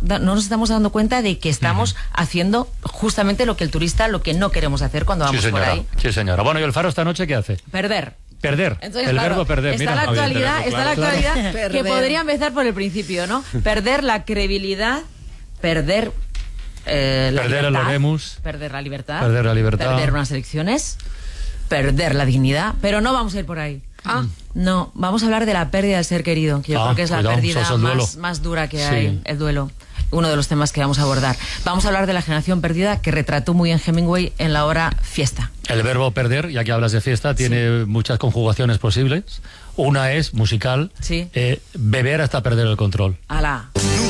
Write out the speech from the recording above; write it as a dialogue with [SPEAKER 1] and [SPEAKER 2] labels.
[SPEAKER 1] nos estamos dando cuenta de que estamos haciendo justamente lo que el turista, lo que no queremos hacer cuando vamos por ahí.
[SPEAKER 2] Sí, señora. Bueno, ¿y el Faro esta noche qué hace?
[SPEAKER 1] Perder.
[SPEAKER 2] Entonces, el verbo perder.
[SPEAKER 1] Está la actualidad, que podría empezar por el principio, ¿no? Perder la credibilidad, perder la libertad, perder la libertad, perder unas elecciones, perder la dignidad, pero no vamos a ir por ahí. No, vamos a hablar de la pérdida del ser querido, que yo creo que es la pérdida más dura que hay, el duelo. Uno de los temas que vamos a abordar. Vamos a hablar de la generación perdida, que retrató muy bien Hemingway en la obra Fiesta.
[SPEAKER 2] El verbo perder, ya que hablas de fiesta, tiene muchas conjugaciones posibles. Una es musical, beber hasta perder el control.
[SPEAKER 1] ¡Hala!